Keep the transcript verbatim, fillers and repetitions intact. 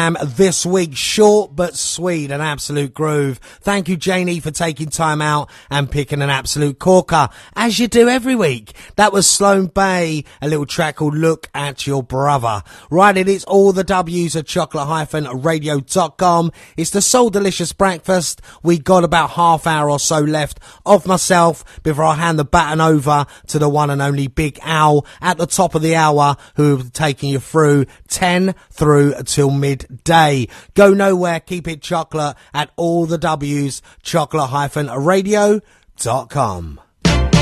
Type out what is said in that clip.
programme this week. Short but sweet, an absolute groove. Thank you, Janie, for taking time out and picking an absolute corker, as you do every week. That was Sloan Bay, a little track called Look at Your Brother. Right, it is all the W's at chocolate radio dot com. It's the Soul Delicious Breakfast. We got about half hour or so left of myself before I hand the baton over to the one and only Big Al at the top of the hour, who will be taking you through ten through till midday. Go nowhere, keep it chocolate at all the W's, chocolate radio dot com.